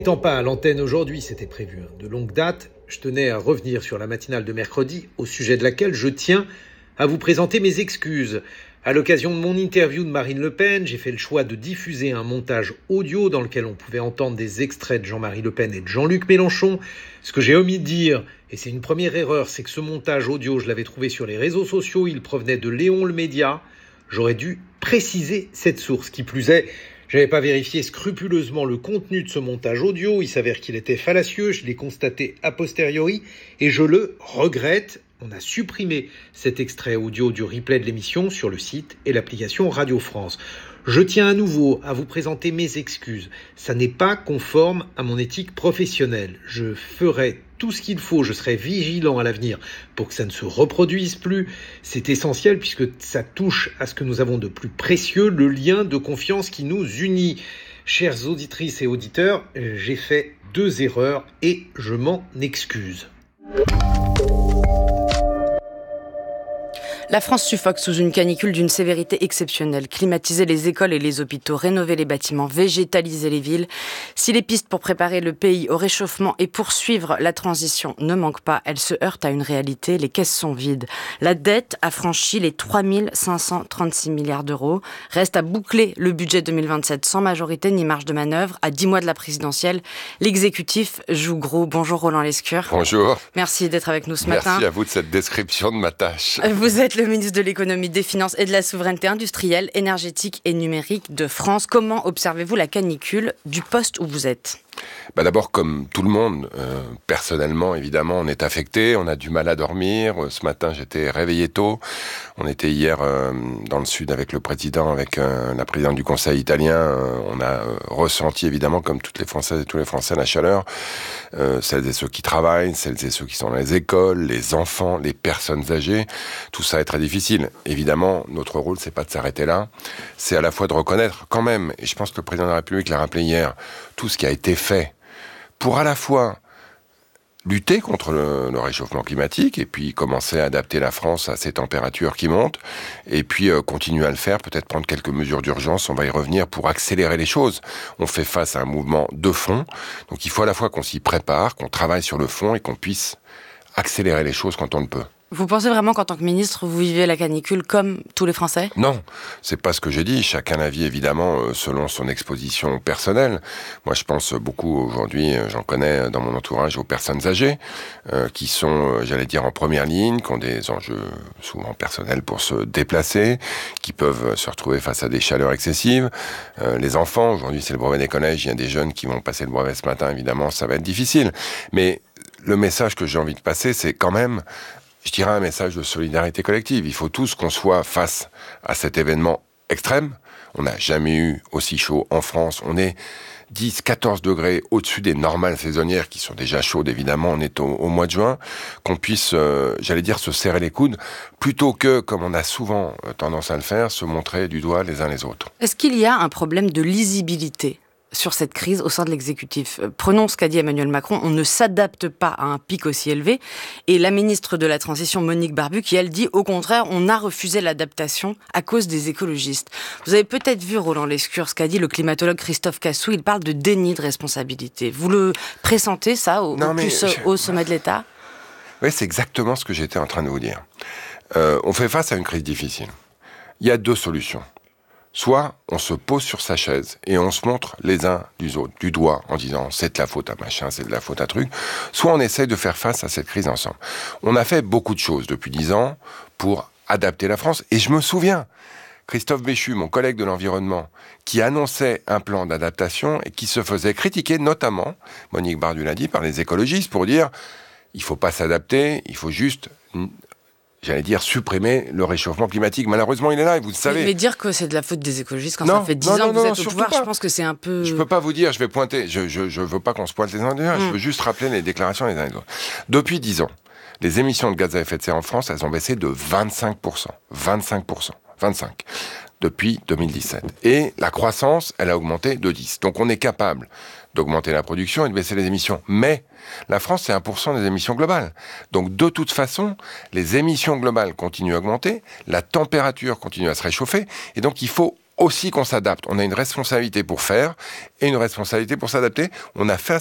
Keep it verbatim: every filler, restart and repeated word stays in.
N'étant pas à l'antenne aujourd'hui, c'était prévu hein, de longue date, je tenais à revenir sur la matinale de mercredi, au sujet de laquelle je tiens à vous présenter mes excuses. À l'occasion de mon interview de Marine Le Pen, j'ai fait le choix de diffuser un montage audio dans lequel on pouvait entendre des extraits de Jean-Marie Le Pen et de Jean-Luc Mélenchon. Ce que j'ai omis de dire, et c'est une première erreur, c'est que ce montage audio, je l'avais trouvé sur les réseaux sociaux, il provenait de Léon le Média. J'aurais dû préciser cette source. Qui plus est, je n'avais pas vérifié scrupuleusement le contenu de ce montage audio. Il s'avère qu'il était fallacieux, je l'ai constaté a posteriori et je le regrette. On a supprimé cet extrait audio du replay de l'émission sur le site et l'application Radio France. Je tiens à nouveau à vous présenter mes excuses. Ça n'est pas conforme à mon éthique professionnelle. Je ferai tout ce qu'il faut, je serai vigilant à l'avenir pour que ça ne se reproduise plus. C'est essentiel puisque ça touche à ce que nous avons de plus précieux, le lien de confiance qui nous unit. Chères auditrices et auditeurs, j'ai fait deux erreurs et je m'en excuse. La France suffoque sous une canicule d'une sévérité exceptionnelle. Climatiser les écoles et les hôpitaux, rénover les bâtiments, végétaliser les villes. Si les pistes pour préparer le pays au réchauffement et poursuivre la transition ne manquent pas, elles se heurtent à une réalité. Les caisses sont vides. La dette a franchi les trois mille cinq cent trente-six milliards d'euros. Reste à boucler le budget deux mille vingt-sept sans majorité ni marge de manœuvre. À dix mois de la présidentielle, l'exécutif joue gros. Bonjour Roland Lescure. Bonjour. Merci d'être avec nous ce Merci matin. Merci à vous de cette description de ma tâche. Vous êtes le ministre de l'économie, des finances et de la souveraineté industrielle, énergétique et numérique de France. Comment observez-vous la canicule du poste où vous êtes ? Bah d'abord, comme tout le monde, euh, personnellement, évidemment, on est affecté, on a du mal à dormir. Ce matin, j'étais réveillé tôt. On était hier euh, dans le sud avec le président, avec euh, la présidente du Conseil italien. Euh, on a euh, ressenti, évidemment, comme toutes les Françaises et tous les Français, la chaleur. Euh, celles et ceux qui travaillent, celles et ceux qui sont dans les écoles, les enfants, les personnes âgées. Tout ça est très difficile. Évidemment, notre rôle, c'est pas de s'arrêter là. C'est à la fois de reconnaître quand même, et je pense que le président de la République l'a rappelé hier, tout ce qui a été fait pour à la fois lutter contre le, le réchauffement climatique et puis commencer à adapter la France à ces températures qui montent et puis euh, continuer à le faire, peut-être prendre quelques mesures d'urgence, on va y revenir pour accélérer les choses. On fait face à un mouvement de fond, donc il faut à la fois qu'on s'y prépare, qu'on travaille sur le fond et qu'on puisse accélérer les choses quand on le peut. Vous pensez vraiment qu'en tant que ministre, vous vivez la canicule comme tous les Français ? Non, c'est pas ce que j'ai dit. Chacun la vit évidemment selon son exposition personnelle. Moi, je pense beaucoup aujourd'hui, j'en connais dans mon entourage, aux personnes âgées euh, qui sont, j'allais dire, en première ligne, qui ont des enjeux souvent personnels pour se déplacer, qui peuvent se retrouver face à des chaleurs excessives. Euh, les enfants, aujourd'hui, c'est le brevet des collèges. Il y a des jeunes qui vont passer le brevet ce matin. Évidemment, ça va être difficile. Mais le message que j'ai envie de passer, c'est quand même, je dirais, un message de solidarité collective. Il faut tous qu'on soit face à cet événement extrême. On n'a jamais eu aussi chaud en France. On est dix, quatorze degrés au-dessus des normales saisonnières qui sont déjà chaudes, évidemment. On est au, au mois de juin. Qu'on puisse, euh, j'allais dire, se serrer les coudes plutôt que, comme on a souvent tendance à le faire, se montrer du doigt les uns les autres. Est-ce qu'il y a un problème de lisibilité sur cette crise au sein de l'exécutif? Prenons ce qu'a dit Emmanuel Macron, on ne s'adapte pas à un pic aussi élevé. Et la ministre de la Transition, Monique Barbu, qui elle dit, au contraire, on a refusé l'adaptation à cause des écologistes. Vous avez peut-être vu, Roland Lescure, ce qu'a dit le climatologue Christophe Cassou, il parle de déni de responsabilité. Vous le pressentez, ça, au, non, au plus je... au sommet de l'État ? Oui, c'est exactement ce que j'étais en train de vous dire. Euh, on fait face à une crise difficile. Il y a deux solutions. Soit on se pose sur sa chaise et on se montre les uns du autres, du doigt, en disant c'est de la faute à machin, c'est de la faute à truc. Soit on essaye de faire face à cette crise ensemble. On a fait beaucoup de choses depuis dix ans pour adapter la France. Et je me souviens, Christophe Béchu, mon collègue de l'environnement, qui annonçait un plan d'adaptation et qui se faisait critiquer, notamment, Monique Barbu l'a dit, par les écologistes pour dire il faut pas s'adapter, il faut juste, j'allais dire, supprimer le réchauffement climatique. Malheureusement, il est là, et vous le savez. Mais dire que c'est de la faute des écologistes quand non, ça fait dix non, ans non, que vous non, êtes au pouvoir, pas. Je pense que c'est un peu... Je peux pas vous dire, je vais pointer, je, je, je veux pas qu'on se pointe les uns les autres, mm. je veux juste rappeler les déclarations les uns les autres. Depuis dix ans, les émissions de gaz à effet de serre en France, elles ont baissé de vingt-cinq pour cent. vingt-cinq pour cent. vingt-cinq. Depuis deux mille dix-sept. Et la croissance, elle a augmenté de dix. Donc on est capable d'augmenter la production et de baisser les émissions. Mais la France, c'est un pour cent des émissions globales. Donc de toute façon, les émissions globales continuent à augmenter, la température continue à se réchauffer, et donc il faut aussi qu'on s'adapte. On a une responsabilité pour faire et une responsabilité pour s'adapter. On a fait un